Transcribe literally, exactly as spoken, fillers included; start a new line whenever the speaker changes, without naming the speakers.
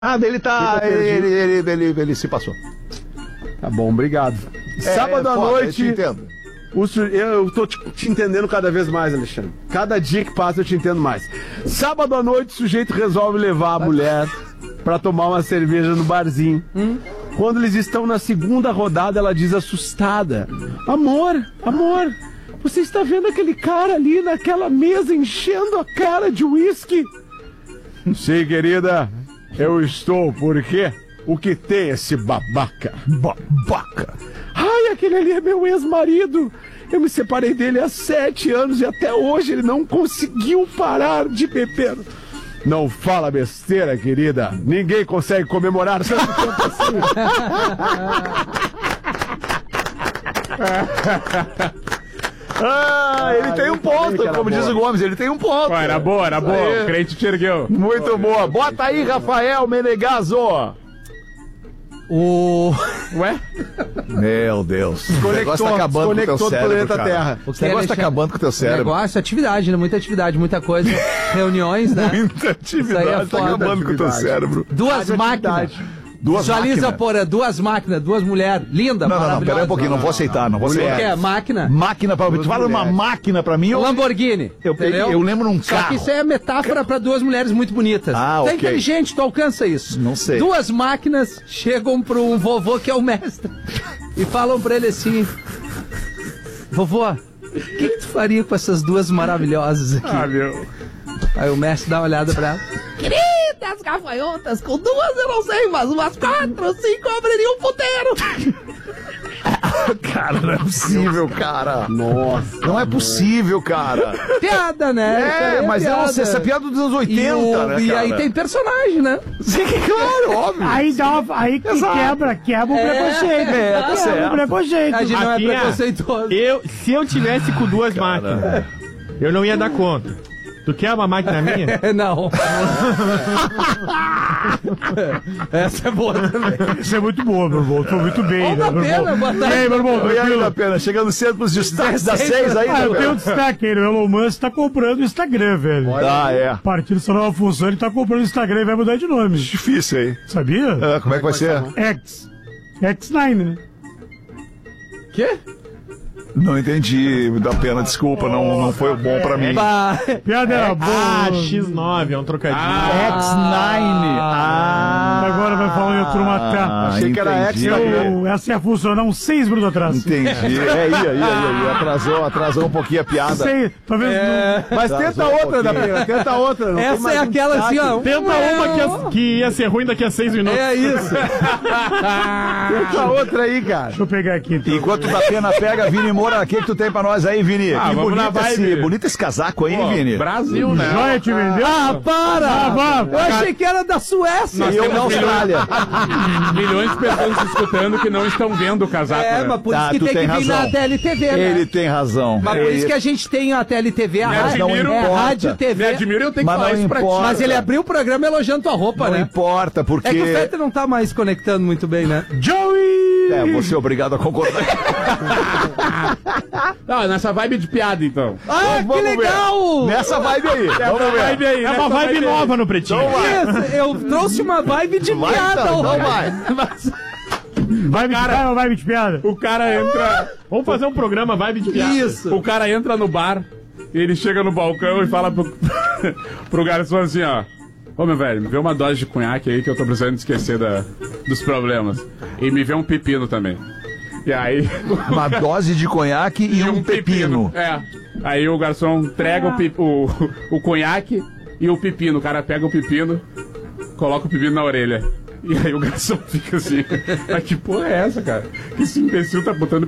Ah, ele tá. Ele, ele, ele, ele, ele se passou.
Tá bom, obrigado.
É,
Sábado
é
à
foda,
noite.
eu te entendo.
O su... Eu tô te, te entendendo cada vez mais, Alexandre. Cada dia que passa eu te entendo mais. Sábado à noite, o sujeito resolve levar a mulher pra tomar uma cerveja no barzinho. Hum? Quando eles estão na segunda rodada, ela diz assustada: Amor, amor, você está vendo aquele cara ali naquela mesa enchendo a cara de uísque? Sim, querida, eu estou. Por quê? O que tem esse babaca? Babaca? Ai, aquele ali é meu ex-marido. Eu me separei dele há sete anos e até hoje ele não conseguiu parar de beber. Não fala besteira, querida. Ninguém consegue comemorar tanto tempo assim.
Ah, ele ah, tem um ponto, como boa. Diz o Gomes, ele tem um ponto.
Pô, era boa, era boa. Aí. O crente te ergueu.
Muito boa. Bota aí, Rafael Menegaso.
O...
Ué? Meu Deus.
O
negócio tá acabando com o teu cérebro, cara.
Terra.
O negócio tá acabando com o teu cérebro.
Negócio, atividade, né? Muita atividade, muita coisa. Reuniões, né?
Muita atividade, é tá acabando com o teu cérebro.
Duas máquinas.
Duas
Visualiza,
máquinas.
Porra, duas máquinas, duas mulheres. Linda,
não, maravilhosa. Não, não, pera aí um pouquinho, não, não vou aceitar, não vou aceitar.
O que é? Máquina?
Máquina pra... Tu fala uma máquina pra mim... Eu...
Lamborghini,
eu, eu, eu lembro num carro.
Só que isso é metáfora pra duas mulheres muito bonitas.
Ah,
tu é
ok.
inteligente, tu alcança isso.
Não sei.
Duas máquinas chegam pro um vovô que é o mestre e falam pra ele assim: Vovô, o que, que tu faria com essas duas maravilhosas aqui?
Ah, meu...
Aí o mestre dá uma olhada pra ela. Queridas gafanhotas, com duas eu não sei, mas umas quatro, cinco eu abriria um puteiro.
Cara, não é possível, cara.
Nossa.
Não é possível, cara.
Piada, né?
É, mas
piada.
eu não sei, essa piada dos anos oitenta,
e o,
né,
E
cara?
aí tem personagem, né?
Sim, claro, óbvio.
Aí, dá uma, aí que quebra, quebra o
É,
preconceito.
é, tá
quebra
certo.
o preconceito.
A gente não é
Aqui,
preconceituoso.
Eu, se eu tivesse com duas máquinas, eu não ia dar conta. Tu quer uma máquina minha?
Não. Essa é boa também.
Isso é muito boa, meu irmão. Tô muito bem,
Olha
né, meu
a pena,
irmão?
boa
E
tarde.
aí, meu irmão?
E aí, da pena, chegando cedo pros destaques das seis aí,
Ah, eu
né,
tenho um destaque aí. O Elon Musk tá comprando o Instagram, velho.
Ah, é.
O partido só não funciona, ele tá comprando o Instagram e vai mudar de nome.
Difícil aí.
Sabia?
Ah, como é que vai ser?
X. X nove, né?
Quê?
Não entendi, da pena, desculpa, não, não foi bom pra mim.
Bah.
Piada era boa.
Ah, X nove, é um trocadilho.
X nove. Ah,
Agora vai falar em turma tá.
Achei que era X
Eu, essa ia funcionar uns seis minutos atrás.
Entendi. É, ia, ia, ia, ia. Atrasou, atrasou um pouquinho a piada.
Sei, talvez
É...
não.
Mas tenta
um
outra, da pena, tenta outra. Não tem
Essa
mais
é
um
aquela
destaque.
assim, ó.
Tenta uma que ia, que ia ser ruim daqui a seis minutos.
É isso.
Tenta outra aí, cara.
Deixa eu pegar aqui, então.
Enquanto da pena pega, Vini Moura, o que, que tu tem pra nós aí, Vini?
Ah,
que
vamos na
bonito,
vibe.
esse, bonito esse casaco aí,
Pô,
Vini.
Brasil, né?
Joia te vendeu?
Ah, para!
Ah, vá.
Eu achei que era da Suécia.
E eu na Austrália.
Milhões de pessoas se escutando que não estão vendo o casaco.
É,
né?
mas por isso
Ah,
que
tu
tem
tem
que vir
razão.
na T L T V, né?
Ele tem razão.
Mas por
Ele-
isso que a gente tem a T L T V, a
Me
rádio,
admiro,
é,
importa.
rádio T
Me
V.
admiro, eu tenho que
Mas
falar
não
isso pra ti.
importa.
Mas ele abriu o programa elogiando tua roupa,
Não
né?
importa, porque...
É que o Fetter não tá mais conectando muito bem, né?
Joey!
É, vou ser obrigado a concordar.
Não, nessa vibe de piada, então.
Ah,
Vamos
que
ver.
legal!
Nessa vibe aí. Vamos ver.
Vibe aí,
É
nessa
uma vibe
aí.
nova no Pretinho.
Isso, eu trouxe uma vibe de
Vai,
piada.
então,
ó.
então vai.
Mas-
Vibe de piada ou vibe de piada?
O cara entra... Vamos fazer um programa vibe de piada.
Isso.
O cara entra no bar, ele chega no balcão e fala pro, pro garçom assim, ó. Ô, meu velho, me vê uma dose de cunhaque aí que eu tô precisando esquecer da, dos problemas. E me vê um pepino também. E aí...
Uma dose de conhaque e, um, pepino.
É. Aí o garçom entrega o, pe- o, o conhaque e o pepino. O cara pega o pepino, coloca o pepino na orelha. E aí o garçom fica assim, mas que porra é essa, cara? Que esse imbecil tá botando